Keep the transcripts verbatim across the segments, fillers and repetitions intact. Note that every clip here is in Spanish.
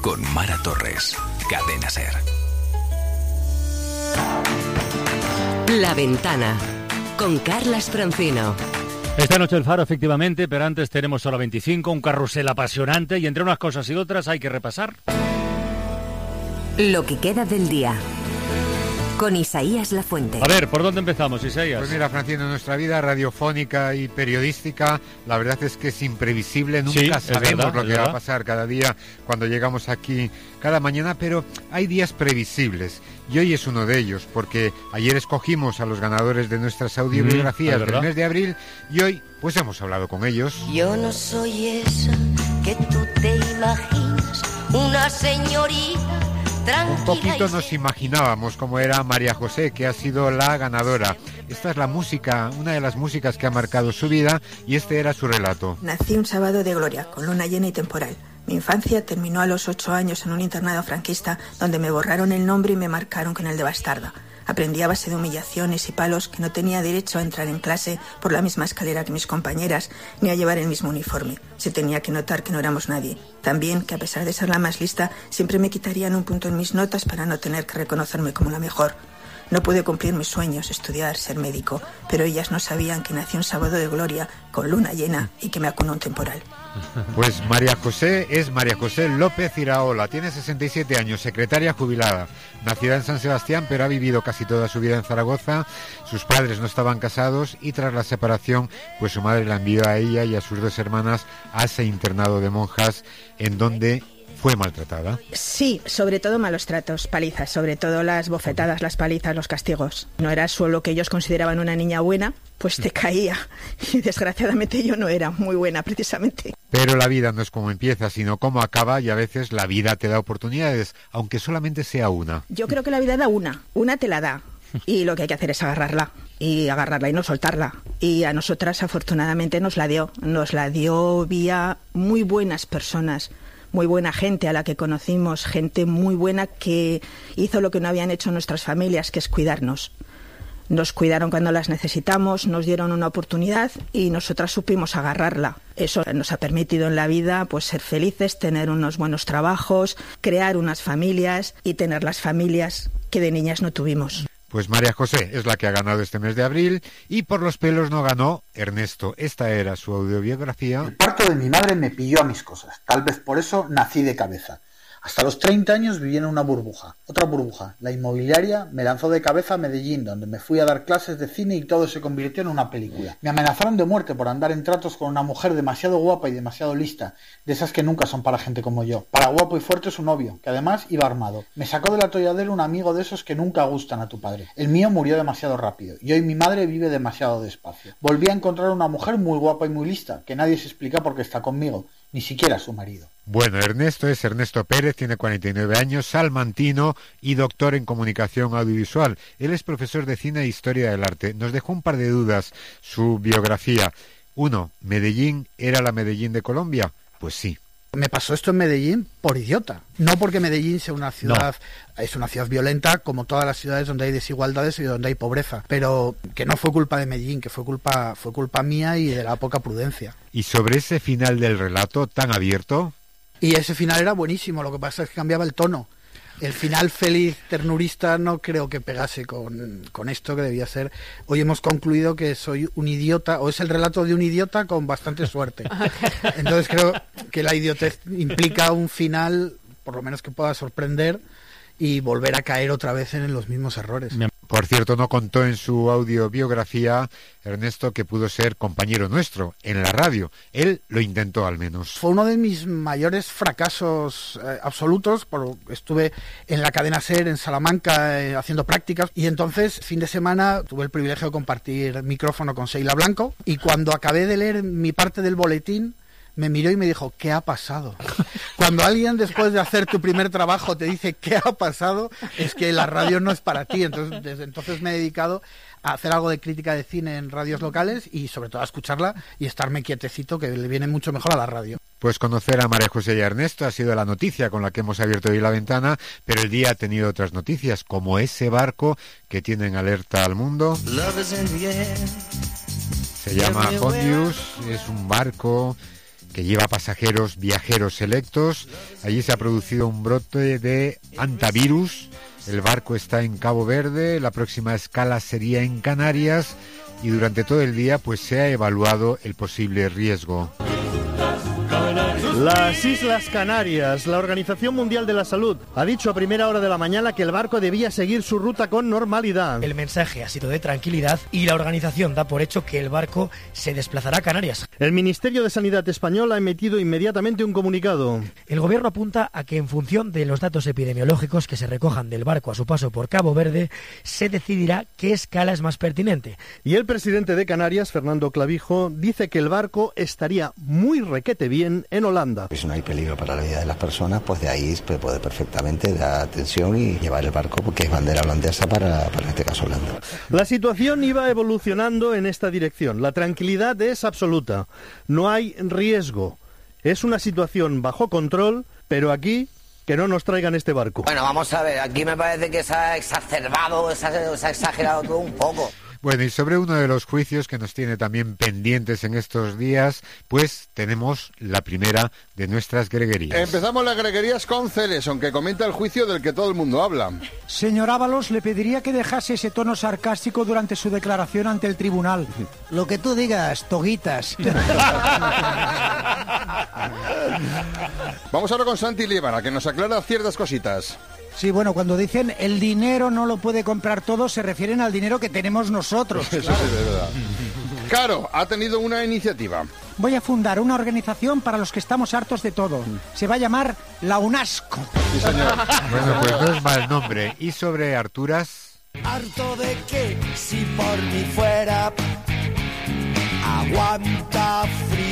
con Mara Torres. Cadena SER. La Ventana, con Carlas Francino. Esta noche el Faro, efectivamente, pero antes tenemos Hora veinticinco, un carrusel apasionante y entre unas cosas y otras hay que repasar lo que queda del día, con Isaías Lafuente. A ver, ¿por dónde empezamos, Isaías? Pues mira, Francino, nuestra vida radiofónica y periodística, la verdad es que es imprevisible, nunca sí, sabemos verdad, lo que verdad. va a pasar cada día cuando llegamos aquí cada mañana, pero hay días previsibles y hoy es uno de ellos, porque ayer escogimos a los ganadores de nuestras audiobiografías mm, del mes de abril y hoy pues hemos hablado con ellos. Yo no soy esa que tú te imaginas, una señorita tranquila. Un poquito nos imaginábamos cómo era María José, que ha sido la ganadora. Esta es la música, una de las músicas que ha marcado su vida y este era su relato. Nací un sábado de gloria, con luna llena y temporal. Mi infancia terminó a los ocho años en un internado franquista donde me borraron el nombre y me marcaron con el de bastarda. Aprendí a base de humillaciones y palos que no tenía derecho a entrar en clase por la misma escalera que mis compañeras, ni a llevar el mismo uniforme. Se tenía que notar que no éramos nadie. También que a pesar de ser la más lista, siempre me quitarían un punto en mis notas para no tener que reconocerme como la mejor. No pude cumplir mis sueños, estudiar, ser médico, pero ellas no sabían que nací un sábado de gloria, con luna llena y que me acunó un temporal. Pues María José es María José López Iraola, tiene sesenta y siete años, secretaria jubilada, nacida en San Sebastián, pero ha vivido casi toda su vida en Zaragoza. Sus padres no estaban casados y tras la separación, pues su madre la envió a ella y a sus dos hermanas a ese internado de monjas en donde fue maltratada. Sí, sobre todo malos tratos, palizas, sobre todo las bofetadas, las palizas, los castigos. No era solo que ellos consideraban una niña buena, pues te caía. Y desgraciadamente yo no era muy buena, precisamente. Pero la vida no es como empieza, sino cómo acaba, y a veces la vida te da oportunidades, aunque solamente sea una. Yo creo que la vida da una, una te la da. Y lo que hay que hacer es agarrarla, y agarrarla y no soltarla. Y a nosotras afortunadamente nos la dio, nos la dio vía muy buenas personas, muy buena gente a la que conocimos, gente muy buena que hizo lo que no habían hecho nuestras familias, que es cuidarnos. Nos cuidaron cuando las necesitamos, nos dieron una oportunidad y nosotras supimos agarrarla. Eso nos ha permitido en la vida pues ser felices, tener unos buenos trabajos, crear unas familias y tener las familias que de niñas no tuvimos. Pues María José es la que ha ganado este mes de abril y por los pelos no ganó Ernesto. Esta era su audiobiografía. El parto de mi madre me pilló a mis cosas. Tal vez por eso nací de cabeza. Hasta los treinta años viví en una burbuja. Otra burbuja, la inmobiliaria, me lanzó de cabeza a Medellín, donde me fui a dar clases de cine y todo se convirtió en una película. Me amenazaron de muerte por andar en tratos con una mujer demasiado guapa y demasiado lista, de esas que nunca son para gente como yo. Para guapo y fuerte su novio, que además iba armado. Me sacó del atolladero un amigo de esos que nunca gustan a tu padre. El mío murió demasiado rápido, y hoy mi madre vive demasiado despacio. Volví a encontrar una mujer muy guapa y muy lista, que nadie se explica por qué está conmigo, ni siquiera su marido. Bueno, Ernesto es Ernesto Pérez, tiene cuarenta y nueve años, salmantino y doctor en comunicación audiovisual. Él es profesor de cine e historia del arte. Nos dejó un par de dudas su biografía. Uno, ¿Medellín era la Medellín de Colombia? Pues sí. Me pasó esto en Medellín por idiota. No porque Medellín sea una ciudad, no. Es una ciudad violenta, como todas las ciudades donde hay desigualdades y donde hay pobreza. Pero que no fue culpa de Medellín, que fue culpa, fue culpa mía y de la poca prudencia. ¿Y sobre ese final del relato tan abierto? Y ese final era buenísimo, lo que pasa es que cambiaba el tono. El final feliz, ternurista, no creo que pegase con, con esto que debía ser. Hoy hemos concluido que soy un idiota, o es el relato de un idiota con bastante suerte. Entonces creo que la idiotez implica un final, por lo menos que pueda sorprender, y volver a caer otra vez en los mismos errores. Por cierto, no contó en su audiobiografía, Ernesto, que pudo ser compañero nuestro en la radio. Él lo intentó al menos. Fue uno de mis mayores fracasos eh, absolutos. Por, estuve en la cadena SER en Salamanca eh, haciendo prácticas y entonces, fin de semana, tuve el privilegio de compartir micrófono con Sheila Blanco y cuando acabé de leer mi parte del boletín, me miró y me dijo, ¿qué ha pasado? Cuando alguien después de hacer tu primer trabajo te dice ¿qué ha pasado? Es que la radio no es para ti. Entonces, desde entonces me he dedicado a hacer algo de crítica de cine en radios locales y sobre todo a escucharla y estarme quietecito, que le viene mucho mejor a la radio. Pues conocer a María José y a Ernesto ha sido la noticia con la que hemos abierto hoy la ventana, pero el día ha tenido otras noticias, como ese barco que tiene en alerta al mundo. Se llama Hondius, es un barco que lleva pasajeros viajeros selectos. Allí se ha producido un brote de hantavirus. El barco está en Cabo Verde, la próxima escala sería en Canarias y durante todo el día pues se ha evaluado el posible riesgo. Las Islas Canarias, la Organización Mundial de la Salud, ha dicho a primera hora de la mañana que el barco debía seguir su ruta con normalidad. El mensaje ha sido de tranquilidad y la organización da por hecho que el barco se desplazará a Canarias. El Ministerio de Sanidad español ha emitido inmediatamente un comunicado. El gobierno apunta a que en función de los datos epidemiológicos que se recojan del barco a su paso por Cabo Verde, se decidirá qué escala es más pertinente. Y el presidente de Canarias, Fernando Clavijo, dice que el barco estaría muy requete bien en Holanda. Si no hay peligro para la vida de las personas, pues de ahí se puede perfectamente dar atención y llevar el barco, porque es bandera holandesa para, para este caso Holanda. La situación iba evolucionando en esta dirección. La tranquilidad es absoluta. No hay riesgo. Es una situación bajo control, pero aquí que no nos traigan este barco. Bueno, vamos a ver, aquí me parece que se ha exacerbado, se ha, se ha exagerado todo un poco. Bueno, y sobre uno de los juicios que nos tiene también pendientes en estos días, pues tenemos la primera de nuestras greguerías. Empezamos las greguerías con Celeson, que comenta el juicio del que todo el mundo habla. Señor Ábalos, le pediría que dejase ese tono sarcástico durante su declaración ante el tribunal. Lo que tú digas, toguitas. Vamos ahora con Santi Líbana, que nos aclara ciertas cositas. Sí, bueno, cuando dicen el dinero no lo puede comprar todo, se refieren al dinero que tenemos nosotros. Eso claro. sí, de verdad. Caro ha tenido una iniciativa. Voy a fundar una organización para los que estamos hartos de todo. Se va a llamar la UNASCO. Sí, señor. Bueno, pues no es mal nombre. ¿Y sobre Arturas? Harto de que si por mí fuera... Aguanta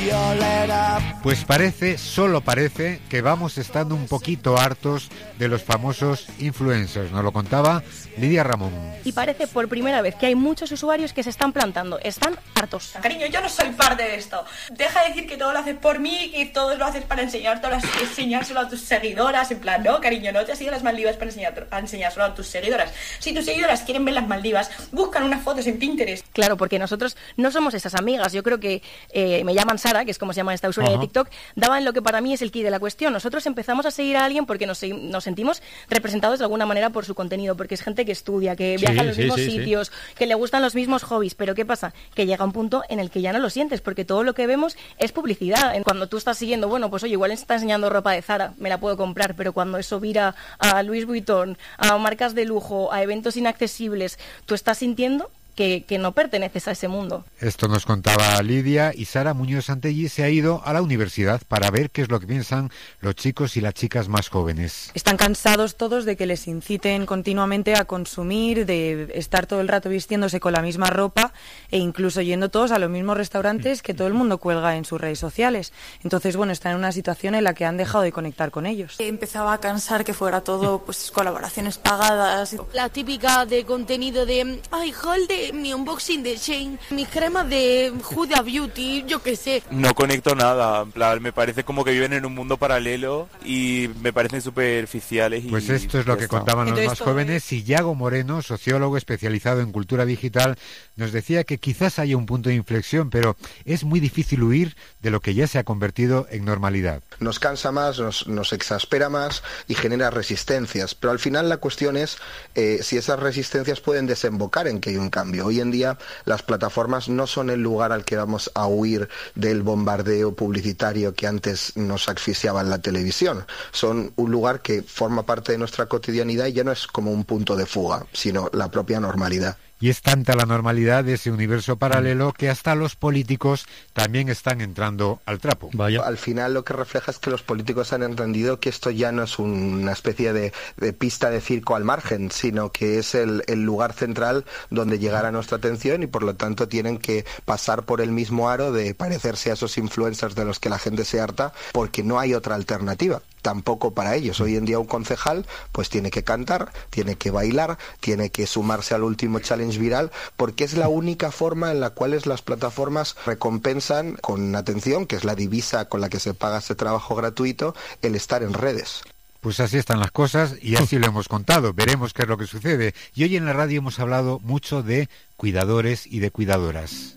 friolera. Pues parece, solo parece, que vamos estando un poquito hartos de los famosos influencers. Nos lo contaba Lidia Ramón. Y parece por primera vez que hay muchos usuarios que se están plantando. Están hartos. Cariño, yo no soy parte de esto. Deja de decir que todo lo haces por mí, que todo lo haces para enseñártelo, enseñárselo a tus seguidoras. En plan, no, cariño, no te has ido a las Maldivas para enseñar, a enseñárselo a tus seguidoras. Si tus seguidoras quieren ver las Maldivas, buscan unas fotos en Pinterest. Claro, porque nosotros no somos esas amigas. Yo creo que eh, me llaman Sara, que es como se llama esta usuaria de TikTok, daban lo que para mí es el key de la cuestión. Nosotros empezamos a seguir a alguien porque nos, nos sentimos representados de alguna manera por su contenido, porque es gente que estudia, que viaja sí, a los sí, mismos sí, sitios, sí. que le gustan los mismos hobbies. Pero ¿qué pasa? Que llega un punto en el que ya no lo sientes, porque todo lo que vemos es publicidad. Cuando tú estás siguiendo, bueno, pues oye, igual está enseñando ropa de Zara, me la puedo comprar, pero cuando eso vira a Louis Vuitton, a marcas de lujo, a eventos inaccesibles, tú estás sintiendo Que, que no perteneces a ese mundo. Esto nos contaba Lidia, y Sara Muñoz Santelli se ha ido a la universidad para ver qué es lo que piensan los chicos y las chicas más jóvenes. Están cansados todos de que les inciten continuamente a consumir, de estar todo el rato vistiéndose con la misma ropa e incluso yendo todos a los mismos restaurantes que todo el mundo cuelga en sus redes sociales. Entonces, bueno, están en una situación en la que han dejado de conectar con ellos. Empezaba a cansar que fuera todo pues colaboraciones pagadas. La típica de contenido de ay, Holde, mi unboxing de Shane, mis cremas de Huda Beauty, yo qué sé. No conecto nada, en plan, me parece como que viven en un mundo paralelo y me parecen superficiales. Y pues esto es lo que contaban los más jóvenes, y Yago Moreno, sociólogo especializado en cultura digital, nos decía que quizás haya un punto de inflexión, pero es muy difícil huir de lo que ya se ha convertido en normalidad. Nos cansa más, nos, nos exaspera más y genera resistencias, pero al final la cuestión es eh, si esas resistencias pueden desembocar en que hay un cambio. Hoy en día las plataformas no son el lugar al que vamos a huir del bombardeo publicitario que antes nos asfixiaba en la televisión. Son un lugar que forma parte de nuestra cotidianidad y ya no es como un punto de fuga, sino la propia normalidad. Y es tanta la normalidad de ese universo paralelo que hasta los políticos también están entrando al trapo. Vaya. Al final lo que refleja es que los políticos han entendido que esto ya no es una especie de, de pista de circo al margen, sino que es el, el lugar central donde llegará nuestra atención, y por lo tanto tienen que pasar por el mismo aro de parecerse a esos influencers de los que la gente se harta, porque no hay otra alternativa. Tampoco para ellos. Hoy en día un concejal pues tiene que cantar, tiene que bailar, tiene que sumarse al último challenge viral, porque es la única forma en la cual las plataformas recompensan con atención, que es la divisa con la que se paga ese trabajo gratuito, el estar en redes. Pues así están las cosas y así lo hemos contado. Veremos qué es lo que sucede. Y hoy en la radio hemos hablado mucho de cuidadores y de cuidadoras.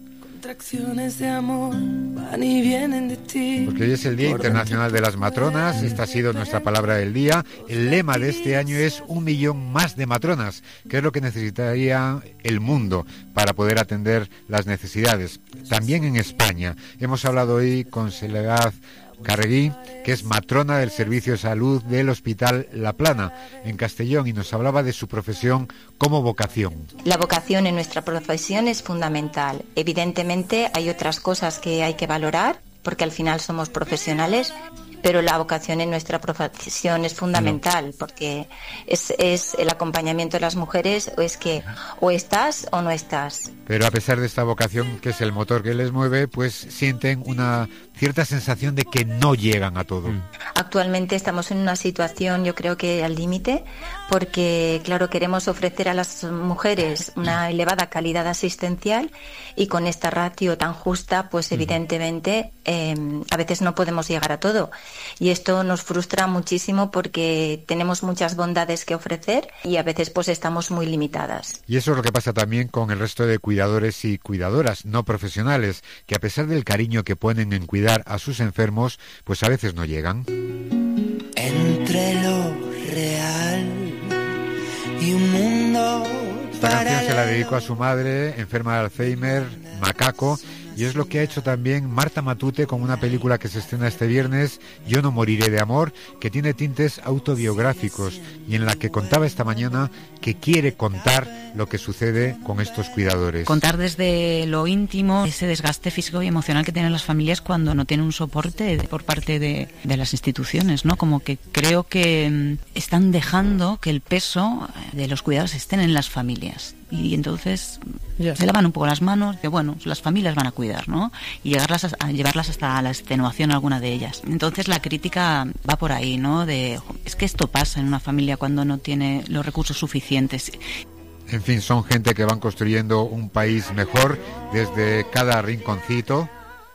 contracciones de amor van y vienen de ti. Porque hoy es el Día Internacional de las Matronas, esta ha sido nuestra palabra del día. El lema de este año es un millón más de matronas, que es lo que necesitaría el mundo para poder atender las necesidades. También en España. Hemos hablado hoy con Soledad Carregui, que es matrona del Servicio de Salud del Hospital La Plana, en Castellón, y nos hablaba de su profesión como vocación. La vocación en nuestra profesión es fundamental. Evidentemente hay otras cosas que hay que valorar, porque al final somos profesionales, pero la vocación en nuestra profesión es fundamental, no. porque es, es el acompañamiento de las mujeres, o es que o estás o no estás. Pero a pesar de esta vocación, que es el motor que les mueve, pues sienten una cierta sensación de que no llegan a todo. Actualmente estamos en una situación, yo creo que al límite, porque claro, queremos ofrecer a las mujeres una elevada calidad asistencial, y con esta ratio tan justa, pues evidentemente eh, a veces no podemos llegar a todo. Y esto nos frustra muchísimo porque tenemos muchas bondades que ofrecer y a veces pues estamos muy limitadas. Y eso es lo que pasa también con el resto de cuidadores y cuidadoras no profesionales, que a pesar del cariño que ponen en cuidar a sus enfermos, pues a veces no llegan. Entre lo real y un mundo. Esta canción se la dedicó a su madre, enferma de Alzheimer, Macaco. Y es lo que ha hecho también Marta Matute con una película que se estrena este viernes, Yo no moriré de amor, que tiene tintes autobiográficos y en la que contaba esta mañana que quiere contar lo que sucede con estos cuidadores. Contar desde lo íntimo ese desgaste físico y emocional que tienen las familias cuando no tienen un soporte por parte de, de las instituciones, ¿no? Como que creo que están dejando que el peso de los cuidados estén en las familias. Y entonces yeah. se lavan un poco las manos, que bueno, las familias van a cuidar, ¿no? Y llegarlas a, a llevarlas hasta la extenuación alguna de ellas. Entonces la crítica va por ahí, ¿no? De es que esto pasa en una familia cuando no tiene los recursos suficientes. En fin, son gente que van construyendo un país mejor desde cada rinconcito.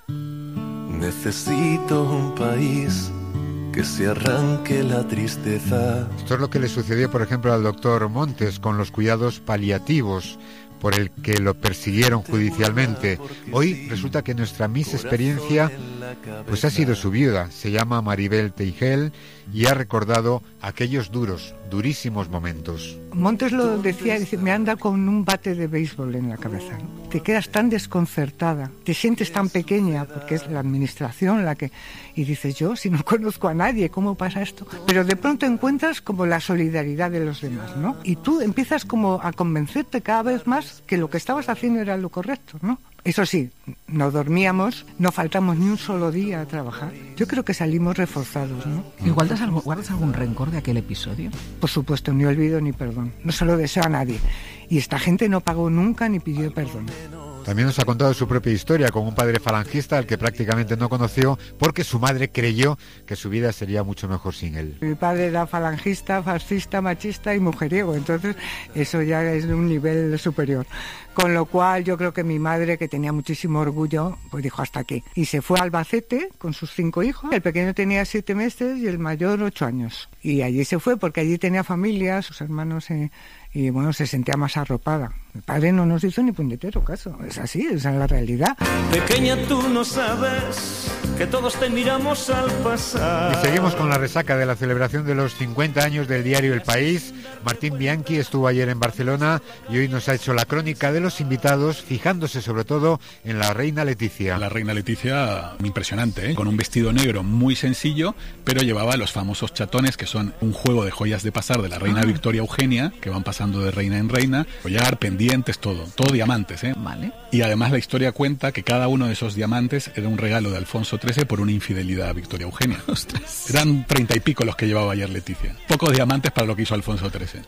Necesito un país que se arranque la tristeza. Esto es lo que le sucedió, por ejemplo, al doctor Montes con los cuidados paliativos, por el que lo persiguieron judicialmente. Hoy resulta que nuestra Miss Experiencia pues ha sido su viuda. Se llama Maribel Teigel y ha recordado aquellos duros, durísimos momentos. Montes lo decía, dice, me anda con un bate de béisbol en la cabeza, ¿no? Te quedas tan desconcertada, te sientes tan pequeña, porque es la administración la que... Y dices, yo, si no conozco a nadie, ¿cómo pasa esto? Pero de pronto encuentras como la solidaridad de los demás, ¿no? Y tú empiezas como a convencerte cada vez más que lo que estabas haciendo era lo correcto, ¿no? Eso sí, no dormíamos, no faltamos ni un solo día a trabajar. Yo creo que salimos reforzados, ¿no? ¿Y guardas algo, guardas algún rencor de aquel episodio? Por supuesto, ni olvido ni perdón. No se lo deseo a nadie. Y esta gente no pagó nunca ni pidió perdón. También nos ha contado su propia historia con un padre falangista al que prácticamente no conoció porque su madre creyó que su vida sería mucho mejor sin él. Mi padre era falangista, fascista, machista y mujeriego, entonces eso ya es de un nivel superior. Con lo cual yo creo que mi madre, que tenía muchísimo orgullo, pues dijo hasta aquí. Y se fue a Albacete con sus cinco hijos. El pequeño tenía siete meses y el mayor ocho años. Y allí se fue porque allí tenía familia, sus hermanos... Eh, y bueno, se sentía más arropada. Mi padre no nos hizo ni puñetero caso, es así, esa es la realidad. Pequeña, tú no sabes que todos te miramos al pasar. Y seguimos con la resaca de la celebración de los cincuenta años del diario El País. Martín Bianchi estuvo ayer en Barcelona y hoy nos ha hecho la crónica de los invitados, fijándose sobre todo en la reina Leticia. La reina Leticia, impresionante, ¿eh? Con un vestido negro muy sencillo, pero llevaba los famosos chatones, que son un juego de joyas de pasar de la reina ah. Victoria Eugenia, que van pasando de reina en reina, collar, pendientes, todo, todo diamantes, ¿eh? Vale. Y además la historia cuenta que cada uno de esos diamantes era un regalo de Alfonso trece por una infidelidad a Victoria Eugenia. Ostras. Eran treinta y pico los que llevaba ayer Leticia. Pocos diamantes para lo que hizo Alfonso trece.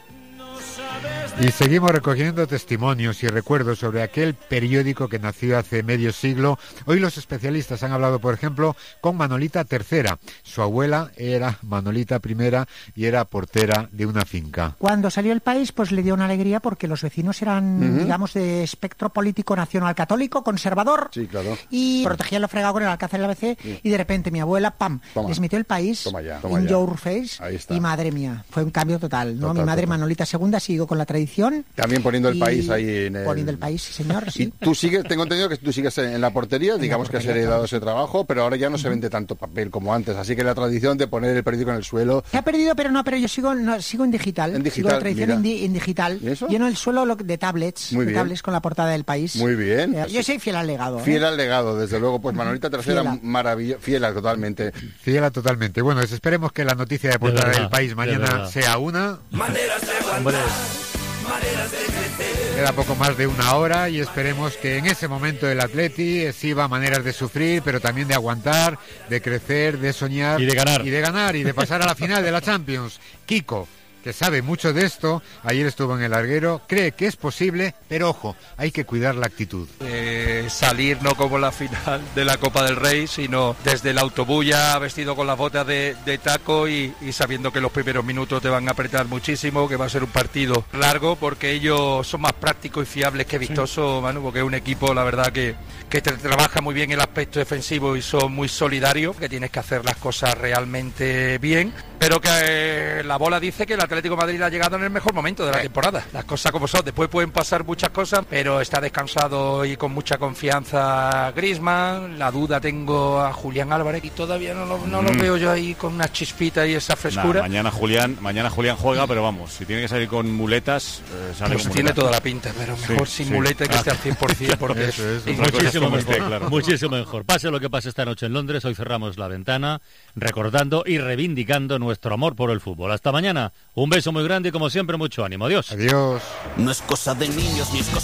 Y seguimos recogiendo testimonios y recuerdos sobre aquel periódico que nació hace medio siglo. Hoy los especialistas han hablado, por ejemplo, con Manolita tercera. Su abuela era Manolita primera y era portera de una finca. Cuando salió El País, pues le dio una alegría porque los vecinos eran, uh-huh. digamos, de espectro político nacional católico, conservador. Sí, claro. Y protegían lo fregado con el Alcázar del A B C. Sí. Y de repente mi abuela, pam, toma. Les metió El País toma ya, toma en ya. Your Face. Ahí está. Y madre mía, fue un cambio total, ¿no? Total, mi madre total. Manolita segunda siguió con la tradición tradición. También poniendo el y país ahí en el... Poniendo el país, sí, señor. Sí. Y tú sigues, tengo entendido que tú sigues en la portería, En digamos la que has portería, heredado claro. ese trabajo, pero ahora ya no se vende tanto papel como antes, así que la tradición de poner el periódico en el suelo... Se ha perdido, pero no, pero yo sigo, no, sigo en digital. En digital, sigo la tradición en, di, en digital. ¿Y eso? Lleno el suelo lo- de tablets, Muy de bien. tablets con la portada del país. Muy bien. Eh, yo soy fiel al legado. ¿eh? Fiel al legado, desde luego. Pues Manolita Trasera, Fiela. maravillosa, fiel a totalmente. Fiel totalmente. Bueno, pues esperemos que la noticia de portada verdad, del país de mañana verdad. sea una. Maneras de aguantar, maneras de crecer. Queda poco más de una hora y esperemos que en ese momento el Atleti exhiba maneras de sufrir, pero también de aguantar, de crecer, de soñar Y de ganar. y de ganar y de pasar a la final de la Champions. Kiko, que sabe mucho de esto, ayer estuvo en el larguero, cree que es posible, pero ojo, hay que cuidar la actitud. Eh, salir no como la final de la Copa del Rey, sino desde el autobús ya vestido con las botas de, de taco y, y sabiendo que los primeros minutos te van a apretar muchísimo, que va a ser un partido largo, porque ellos son más prácticos y fiables que vistosos, Manu, porque es un equipo, la verdad, que, que te trabaja muy bien el aspecto defensivo y son muy solidarios, que tienes que hacer las cosas realmente bien, pero que eh, la bola dice que el Atlético de Madrid ha llegado en el mejor momento de la temporada. Las cosas como son. Después pueden pasar muchas cosas, pero está descansado y con mucha confianza Griezmann. La duda tengo a Julián Álvarez y todavía no lo, no lo Mm. veo yo ahí con una chispita y esa Nah, frescura. mañana Julián, mañana Julián juega, pero vamos, si tiene que salir con muletas, eh, sale Pues con tiene muletas. toda la pinta, pero mejor Sí, sin sí. muleta que Ah. esté al cien por ciento, porque Eso es, es otra cosa es Muchísimo como mejor, esté, claro. muchísimo mejor. Pase lo que pase esta noche en Londres, hoy cerramos la ventana recordando y reivindicando nuestro amor por el fútbol. Hasta mañana, un beso muy grande y como siempre mucho ánimo. Adiós. Adiós. No es cosa de niños ni es cosa